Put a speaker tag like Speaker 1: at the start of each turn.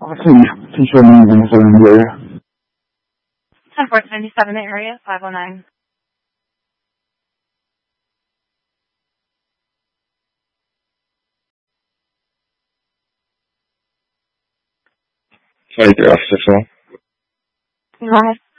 Speaker 1: Awesome. Can you show me anything else in the area?
Speaker 2: 10-477 area, 509.
Speaker 1: Sorry, Officer Phil.
Speaker 2: Go ahead.